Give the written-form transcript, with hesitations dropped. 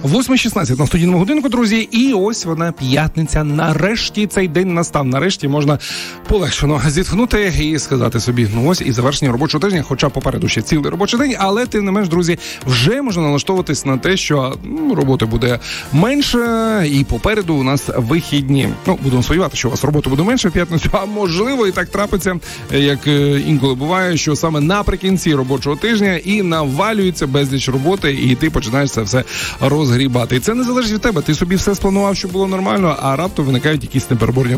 8:16 на студійному годинку, друзі, і ось вона п'ятниця. Нарешті цей день настав. Нарешті можна полегшено зітхнути і сказати собі, ну ось і завершення робочого тижня, хоча попереду ще цілий робочий день, але тим не менш, друзі, вже можна налаштовуватись на те, що роботи буде менше і попереду у нас вихідні. Ну, будемо сподіватися, що у вас роботи буде менше в п'ятницю, а можливо і так трапиться, як інколи буває, що саме наприкінці робочого тижня і навалюється безліч роботи, і ти починаєш це все розгрібати. І це не залежить від тебе. Ти собі все спланував, щоб було нормально, а раптом виникають якісь непереборні